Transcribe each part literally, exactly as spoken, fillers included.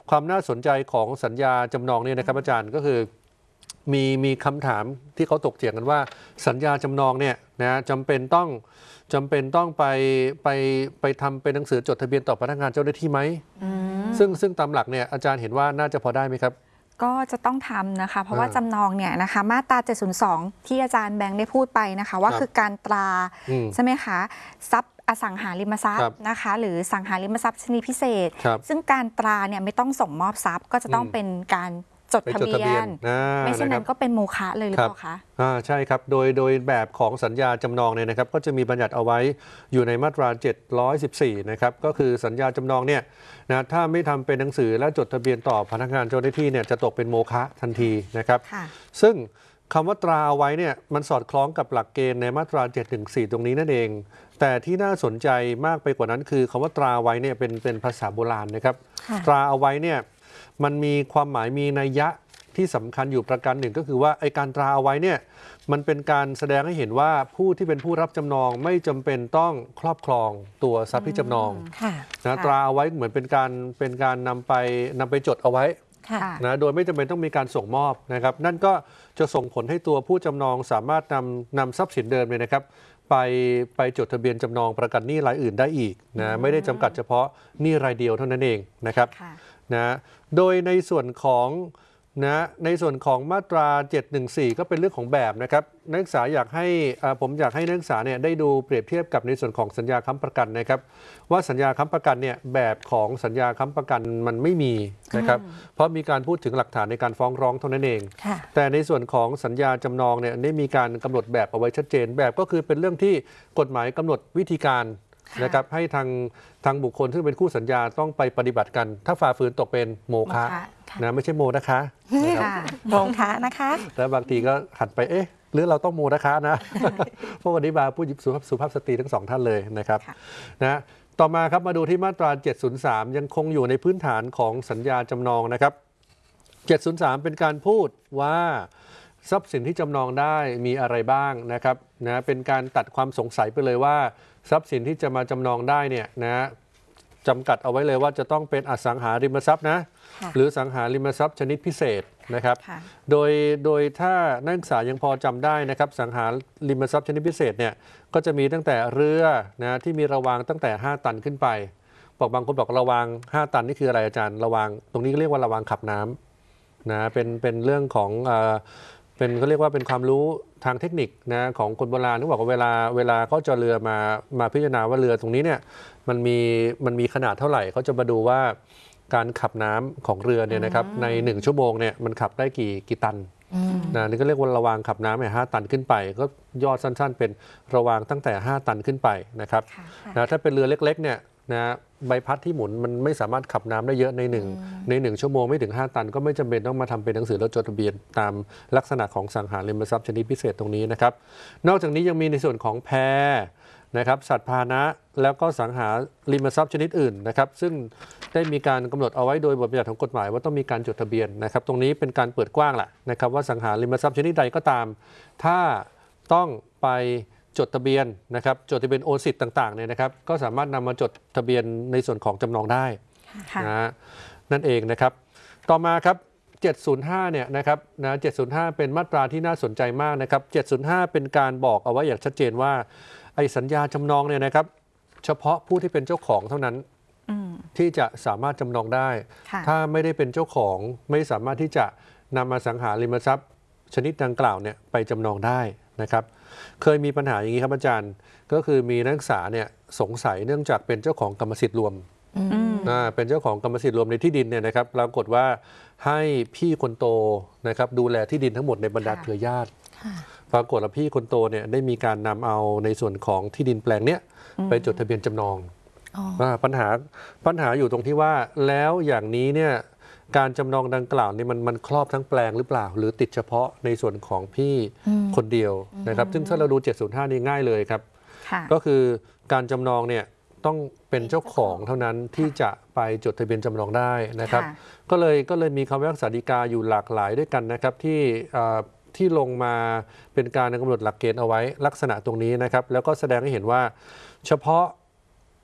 ความน่าสนใจของสัญญาจำนองเนี่ยนะครับอาจารย์ก็คือมีมีคำถามที่เขาตกเถียงกันว่าสัญญาจำนองเนี่ยนะจำเป็นต้องจำเป็นต้องไปไปไปทำเป็นหนังสือจดทะเบียนต่อพนักงานเจ้าหน้าที่ไหมซึ่งซึ่งตามหลักเนี่ยอาจารย์เห็นว่าน่าจะพอได้ไหมครับก็จะต้องทำนะคะเพราะว่าจำนองเนี่ยนะคะมาตราเจ็ดศูนย์สองที่อาจารย์แบงค์ได้พูดไปนะคะว่าคือการตราใช่ไหมคะทรัพย์อสังหาริมทรัพย์นะคะหรือสังหาริมทรัพย์ชนิดพิเศษซึ่งการตราเนี่ยไม่ต้องส่งมอบทรัพย์ก็จะต้องเป็นการจดทะเบียนไม่เช่นนั้นก็เป็นโมฆะเลยหรือเปล่าคะอ่าใช่ครับโดยโดยแบบของสัญญาจำนองเนี่ยนะครับก็จะมีบัญญัติเอาไว้อยู่ในมาตราเจ็ดร้อยสิบสี่นะครับก็คือสัญญาจำนองเนี่ยนะถ้าไม่ทำเป็นหนังสือและจดทะเบียนต่อพนักงานเจ้าหน้าที่เนี่ยจะตกเป็นโมฆะทันทีนะครับซึ่งคำว่าตราเอาไว้เนี่ยมันสอดคล้องกับหลักเกณฑ์ในมาตราเจ็ดหนึ่งสี่ตรงนี้นั่นเองแต่ที่น่าสนใจมากไปกว่านั้นคือคำว่าตราไว้เนี่ยเป็นเป็นภาษาโบราณนะครับตราเอาไว้เนี่ยมันมีความหมายมีนัยยะที่สำคัญอยู่ประการหนึ่งก็คือว่าไอการตราเอาไว้เนี่ยมันเป็นการแสดงให้เห็นว่าผู้ที่เป็นผู้รับจำนองไม่จำเป็นต้องครอบครองตัวทรัพย์ที่จำนองนะตราเอาไว้เหมือนเป็นการเป็นการนำไปนำไปจดเอาไว้นะโดยไม่จำเป็นต้องมีการส่งมอบนะครับนั่นก็จะส่งผลให้ตัวผู้จำนองสามารถนำนำทรัพย์สินเดิมเนี่ยนะครับไปไปจดทะเบียนจำนองประกันหนี้รายอื่นได้อีกนะไม่ได้จำกัดเฉพาะหนี้รายเดียวเท่านั้นเองนะครับนะโดยในส่วนของนะในส่วนของมาตราเจ็ดหนึ่งสี่ก็เป็นเรื่องของแบบนะครับนักศึกษาอยากให้ผมอยากให้นักศึกษาเนี่ยได้ดูเปรียบเทียบกับในส่วนของสัญญาค้ำประกันนะครับว่าสัญญาค้ำประกันเนี่ยแบบของสัญญาค้ำประกันมันไม่มีนะครับเพราะมีการพูดถึงหลักฐานในการฟ้องร้องเท่านั้นเองแต่ในส่วนของสัญญาจำนองเนี่ยได้มีการกำหนดแบบเอาไว้ชัดเจนแบบก็คือเป็นเรื่องที่กฎหมายกำหนดวิธีการนะครับให้ทางทางบุคคลที่เป็นคู่สัญญาต้องไปปฏิบัติกันถ้าฝ่าฝืนตกเป็นโมฆะนะไม่ใช่โมนะคะโมฆะนะคะแล้วบางทีก็หันไปเอ๊ะหรือเราต้องโมนะคะนะเพราะวันนี้มาผู้หญิงสุภาพสตรีทั้งสองท่านเลยนะครับนะต่อมาครับมาดูที่มาตราเจ็ดศูนย์สามยังคงอยู่ในพื้นฐานของสัญญาจำนองนะครับเจ็ดศูนย์สามเป็นการพูดว่าทรัพย์สินที่จำนองได้มีอะไรบ้างนะครับนะเป็นการตัดความสงสัยไปเลยว่าทรัพย์สินที่จะมาจำนองได้เนี่ยนะจำกัดเอาไว้เลยว่าจะต้องเป็นอสังหาริมทรัพย์นะหรือสังหาริมทรัพย์ชนิดพิเศษนะครับโดยโดยถ้านักศึกษายังพอจำได้นะครับสังหาริมทรัพย์ชนิดพิเศษเนี่ยก็จะมีตั้งแต่เรือนะที่มีระวางตั้งแต่ห้าตันขึ้นไปบอกบางคนบอกระวางห้าตันนี่คืออะไรอาจารย์ระวางตรงนี้เรียกว่าระวางขับน้ำนะเป็นเป็นเรื่องของเอ่อเป็นเขาเรียกว่าเป็นความรู้ทางเทคนิคนะของคนโบราณที่บอกว่าเวลาเวลาเขาจะเรือมามาพิจารณาว่าเรือตรงนี้เนี่ยมันมีมันมีขนาดเท่าไหร่เขาจะมาดูว่าการขับน้ำของเรือเนี่ยนะครับในหนึ่งชั่วโมงเนี่ยมันขับได้กี่กี่ตันนะนี่ก็เรียกว่าระวางขับน้ำเนี่ยห้าตันขึ้นไปก็ยอดสั้นๆเป็นระวางตั้งแต่ห้าตันขึ้นไปนะครับนะถ้าเป็นเรือเล็กๆเนี่ยนะใบพัดที่หมุนมันไม่สามารถขับน้ำได้เยอะในหนึ่งในหนึ่งชั่วโมงไม่ถึงห้าตันก็ไม่จำเป็นต้องมาทำเป็นหนังสือแล้วจดทะเบียนตามลักษณะของสังหาริมทรัพย์ชนิดพิเศษตรงนี้นะครับนอกจากนี้ยังมีในส่วนของแพนะครับสัตว์พาหนะแล้วก็สังหาริมทรัพย์ชนิดอื่นนะครับซึ่งได้มีการกำหนดเอาไว้โดยบทบัญญัติของกฎหมายว่าต้องมีการจดทะเบียนนะครับตรงนี้เป็นการเปิดกว้างแหละนะครับว่าสังหาริมทรัพย์ชนิดใดก็ตามถ้าต้องไปจดทะเบียนนะครับจดทะเบียนโอนสิทธิ์ต่างๆเนี่ยนะครับก็สามารถนำมาจดทะเบียนในส่วนของจำนองได้นะนั่นเองนะครับต่อมาครับเจ็ดศูนย์ห้าเนี่ยนะครับนะเจ็ดศูนย์ห้าเป็นมาตราที่น่าสนใจมากนะครับเจ็ดศูนย์ห้าเป็นการบอกเอาไว้อย่างชัดเจนว่าไอ้สัญญาจำนองเนี่ยนะครับเฉพาะผู้ที่เป็นเจ้าของเท่านั้นที่จะสามารถจำนองได้ถ้าไม่ได้เป็นเจ้าของไม่สามารถที่จะนำมาสังหาริมทรัพย์ชนิดดังกล่าวเนี่ยไปจำนองได้นะครับเคยมีปัญหาอย่างนี้ครับอาจารย์ก็คือมีนักศึกษาเนี่ยสงสัยเนื่องจากเป็นเจ้าของกรรมสิทธิ์รวมเป็นเจ้าของกรรมสิทธิ์รวมในที่ดินเนี่ยนะครับปรากฏว่าให้พี่คนโตนะครับดูแลที่ดินทั้งหมดในบรรดาเครือญาติปรากฏว่าพี่คนโตเนี่ยได้มีการนำเอาในส่วนของที่ดินแปลงเนี้ยไปจดทะเบียนจำนองปัญหาปัญหาอยู่ตรงที่ว่าแล้วอย่างนี้เนี่ยการจำนองดังกล่าวนี่มันมันครอบทั้งแปลงหรือเปล่าหรือติดเฉพาะในส่วนของพี่คนเดียวนะครับซึ่งถ้าเราดูเจ็ดศูนย์ห้านี่ง่ายเลยครับก็คือการจำนองเนี่ยต้องเป็นเจ้าของเท่านั้นที่จะไปจดทะเบียนจำนองได้นะครับก็เลยก็เลยมีคำพิพากษาฎีกาอยู่หลากหลายด้วยกันนะครับที่ที่ลงมาเป็นการกำหนดหลักเกณฑ์เอาไว้ลักษณะตรงนี้นะครับแล้วก็แสดงให้เห็นว่าเฉพาะ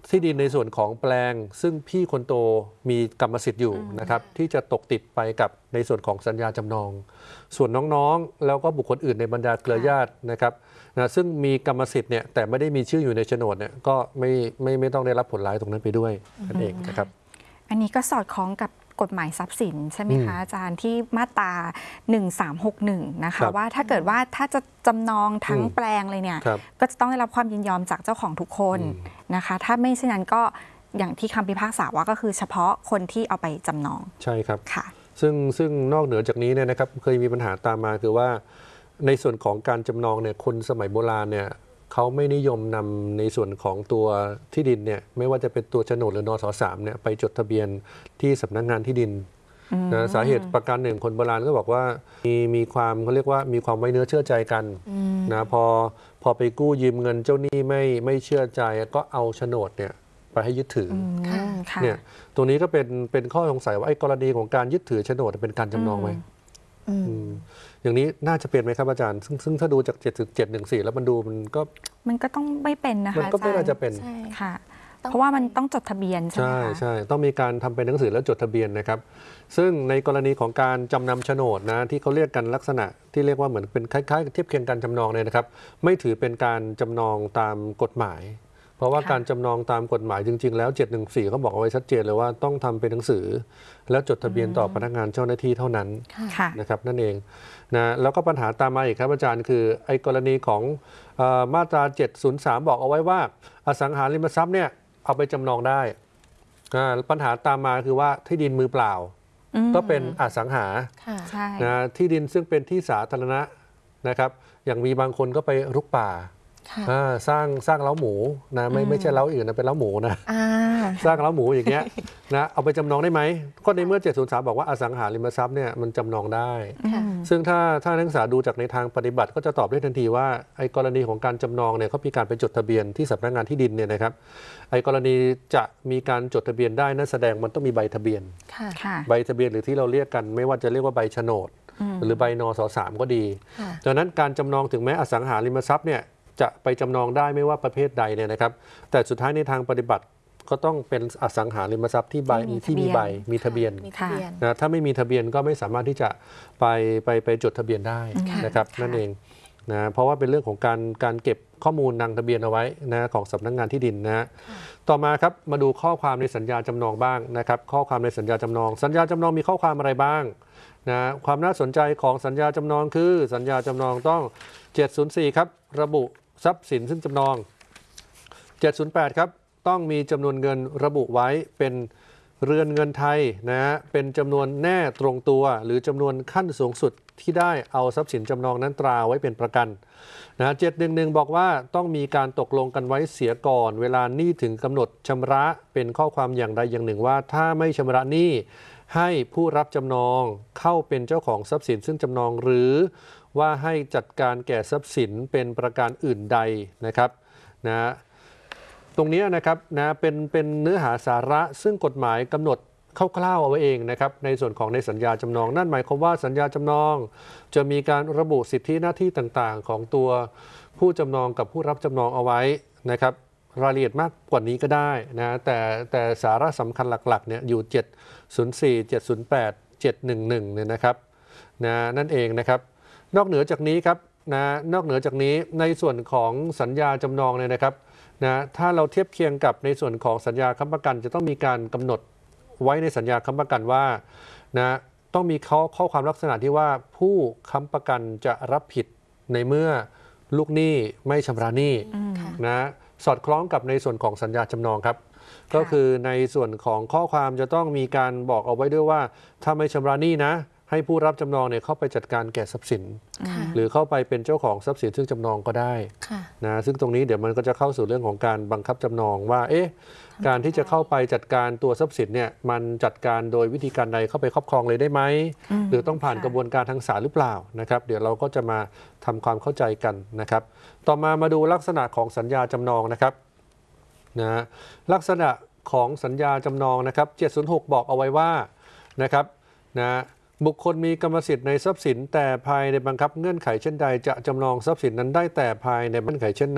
ที่ดินในส่วนของแปลงซึ่งพี่คนโตมีกรรมสิทธิ์อยู่นะครับที่จะตกติดไปกับในส่วนของสัญญาจำนองส่วนน้องๆแล้วก็บุคคลอื่นในบรรดาเครือญาตินะครับนะซึ่งมีกรรมสิทธิ์เนี่ยแต่ไม่ได้มีชื่ออยู่ในโฉนดเนี่ยก็ไม่ไม่ไม่ต้องได้รับผลร้ายตรงนั้นไปด้วยนั่นเองนะครับอันนี้ก็สอดคล้องกับกฎหมายทรัพย์สินใช่ไหมคะอาจารย์ที่มาตราหนึ่งสามหกหนึ่งนะคะว่าถ้าเกิดว่าถ้าจะจำนองทั้งแปลงเลยเนี่ยก็จะต้องได้รับความยินยอมจากเจ้าของทุกคนนะคะถ้าไม่เช่นนั้นก็อย่างที่คำพิพากษาว่าก็คือเฉพาะคนที่เอาไปจำนองใช่ครับค่ะซึ่งซึ่งนอกเหนือจากนี้เนี่ยนะครับเคยมีปัญหาตามมาคือว่าในส่วนของการจำนองเนี่ยคนสมัยโบราณเนี่ยเขาไม่นิยมนำในส่วนของตัวที่ดินเนี่ยไม่ว่าจะเป็นตัวโฉนดหรือนสสามเนี่ยไปจดทะเบียนที่สำนักงานที่ดินนะสาเหตุประการหนึ่งคนโบราณก็บอกว่ามีมีความเขาเรียกว่ามีความไว้เนื้อเชื่อใจกันนะพอพอไปกู้ยืมเงินเจ้าหนี้ไม่ไม่เชื่อใจก็เอาโฉนดเนี่ยไปให้ยึดถือเนี่ยตรงนี้ก็เป็นเป็นข้อสงสัยว่าไอ้กรณีของการยึดถือโฉนดเป็นการจำนองไหมอย่างนี้น่าจะเป็นไหมครับอาจารย์ซึ่งซึ่งถ้าดูจากเจ็ดเจ็ดหนึ่งสี่แล้วมันดูมันก็มันก็ต้องไม่เป็นนะคะมันก็ไม่น่าจะเป็นค่ะเพราะว่ามันต้องจดทะเบียนใช่ไหมคะใช่ใช่ต้องมีการทำเป็นหนังสือแล้วจดทะเบียนนะครับซึ่งในกรณีของการจำนำโฉนดนะที่เขาเรียกกันลักษณะที่เรียกว่าเหมือนเป็นคล้ายๆเทียบเคียงการจำนองเนี่ยนะครับไม่ถือเป็นการจำนองตามกฎหมายเพราะว่าการจำนองตามกฎหมายจริงๆแล้วเจ็ดหนึ่งสี่เขาบอกเอาไว้ชัดเจนเลยว่าต้องทำเป็นหนังสือแล้วจดทะเบียนต่อพนักงานเจ้าหน้าที่เท่านั้นนะครับนั่นเองนะแล้วก็ปัญหาตามมาอีกครับอาจารย์คือไอ้กรณีของเอ่อมาตราเจ็ดศูนย์สามบอกเอาไว้ว่าอสังหาริมทรัพย์เนี่ยเอาไปจำนองได้ปัญหาตามมาคือว่าที่ดินมือเปล่าก็เป็นอสังหานะที่ดินซึ่งเป็นที่สาธารณะนะครับอย่างมีบางคนก็ไปรุกป่าสร้างสร้างเล้าหมูนะไม่ไม่ใช่เล้าอื่นนะเป็นเล้าหมูนะสร้างเล้าหมูอย่างเงี้ยนะเอาไปจำนองได้ไหมก็ในเมื่อเจ็ดศูนย์สามบอกว่าอสังหาริมทรัพย์เนี่ยมันจำนองได้ซึ่งถ้าถ้านักศึกษาดูจากในทางปฏิบัติก็จะตอบได้ทันทีว่าไอ้กรณีของการจำนองเนี่ยเขามีการไปจดทะเบียนที่สำนักงานที่ดินเนี่ยนะครับไอ้กรณีจะมีการจดทะเบียนได้นั่นแสดงมันต้องมีใบทะเบียนใบทะเบียนหรือที่เราเรียกกันไม่ว่าจะเรียกว่าใบโฉนดหรือใบนสสามก็ดีดังนั้นการจำนองถึงแม้อสังหาริมทรัพย์เนี่ยจะไปจำนองได้ไม่ว่าประเภทใดเนี่ยนะครับแต่สุดท้ายในทางปฏิบัติก็ต้องเป็นอสังหาริมทรัพย์ที่ใบที่มีใบมีทะเบียนนะถ้าไม่มีทะเบียนก็ไม่สามารถที่จะไปไปไปจดทะเบียนได้นะครับนั่นเองนะเพราะว่าเป็นเรื่องของการการเก็บข้อมูลนางทะเบียนเอาไว้นะของสำนักงานที่ดินนะต่อมาครับมาดูข้อความในสัญญาจำนองบ้างนะครับข้อความในสัญญาจำนองสัญญาจำนองมีข้อความอะไรบ้างนะความน่าสนใจของสัญญาจำนองคือสัญญาจำนองต้องเจ็ดศูนย์สี่ครับระบุทรัพย์สินซึ่งจำนองเจ็ดศูนย์แปดครับต้องมีจำนวนเงินระบุไว้เป็นเรือนเงินไทยนะฮะเป็นจำนวนแน่ตรงตัวหรือจำนวนขั้นสูงสุดที่ได้เอาทรัพย์สินจำนองนั้นตราไว้เป็นประกันนะเจ็ดหนึ่งหนึ่งบอกว่าต้องมีการตกลงกันไว้เสียก่อนเวลาหนี้ถึงกำหนดชำระเป็นข้อความอย่างใดอย่างหนึ่งว่าถ้าไม่ชำระหนี้ให้ผู้รับจำนองเข้าเป็นเจ้าของทรัพย์สินซึ่งจำนองหรือว่าให้จัดการแก่ทรัพย์สินเป็นประการอื่นใดนะครับนะตรงนี้นะครับนะเป็นเป็นเนื้อหาสาระซึ่งกฎหมายกำหนดคร่าวๆเอาไว้เองนะครับในส่วนของในสัญญาจำนองนั่นหมายความว่าสัญญาจำนองจะมีการระบุสิทธิหน้าที่ต่างๆของตัวผู้จำนองกับผู้รับจำนองเอาไว้นะครับรายละเอียดมากกว่านี้ก็ได้นะแต่แต่สาระสำคัญหลักๆเนี่ยอยู่เจ็ดศูนย์สี่ เจ็ดศูนย์แปด เจ็ดหนึ่งหนึ่งเนี่ยนะครับนะนั่นเองนะครับนอกเหนือจากนี้ครับนะนอกเหนือจากนี้ในส่วนของสัญญาจำนองเนี่ยนะครับนะถ้าเราเทียบเคียงกับในส่วนของสัญญาค้ำประกันจะต้องมีการกำหนดไว้ในสัญญาค้ำประกันว่านะต้องมีข้อข้อความลักษณะที่ว่าผู้ค้ำประกันจะรับผิดในเมื่อลูกหนี้ไม่ชำระหนี้นะสอดคล้องกับในส่วนของสัญญาจำนองครับก็คือในส่วนของข้อความจะต้องมีการบอกเอาไว้ด้วยว่าถ้าไม่ชำระหนี้นะให้ผู้รับจำนองเนี่ยเข้าไปจัดการแก่ทรัพย์สินหรือเข้าไปเป็นเจ้าของทรัพย์สินซึ่งจำนองก็ได้นะซึ่งตรงนี้เดี๋ยวมันก็จะเข้าสู่เรื่องของการบังคับจำนองว่าเอ๊ะการที่จะเข้าไปจัดการตัวทรัพย์สินเนี่ยมันจัดการโดยวิธีการใดเข้าไปครอบครองเลยได้ไหมหรือต้องผ่านกระบวนการทางศาลหรือเปล่านะครับเดี๋ยวเราก็จะมาทำความเข้าใจกันนะครับต่อมามาดูลักษณะของสัญญาจำนองนะครับนะลักษณะของสัญญาจำนองนะครับเจ็ดศูนย์หกบอกเอาไว้ว่านะครับนะบุคคลมีกรรมสิทธิ์ในทรัพย์สินแต่ภายในบังคับเงื่อนไขเช่นใดจะจำนองทรัพย์สินนั้นได้แต่ภายในเงื่อนไขเช่นนั้น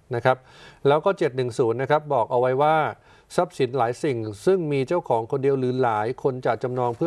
นะครับแล้วก็เจ็ดหนึ่งศูนย์นะครับบอกเอาไว้ว่าทรัพย์สินหลายสิ่งซึ่งมีเจ้าของคนเดียวหรือหลายคนจะจำนองเพื่อ